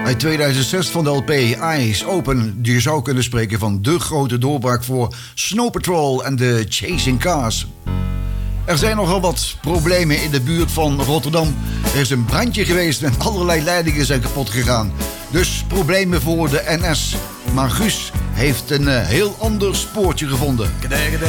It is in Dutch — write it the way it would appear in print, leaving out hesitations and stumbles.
Uit 2006 van de LP Eyes Open. Je zou kunnen spreken van de grote doorbraak voor Snow Patrol en de Chasing Cars. Er zijn nogal wat problemen in de buurt van Rotterdam. Er is een brandje geweest en allerlei leidingen zijn kapot gegaan. Dus problemen voor de NS. Maar Guus heeft een heel ander spoortje gevonden.